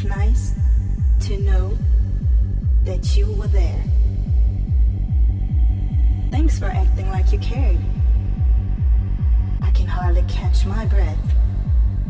It's nice to know that you were there. Thanks for acting like you cared. I can hardly catch my breath.